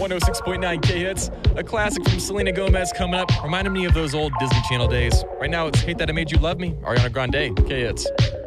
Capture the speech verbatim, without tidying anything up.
one oh six point nine K-Hits. A classic from Selena Gomez coming up. Reminded me of those old Disney Channel days. Right now, it's Hate That I Made You Love Me. Ariana Grande, K-Hits.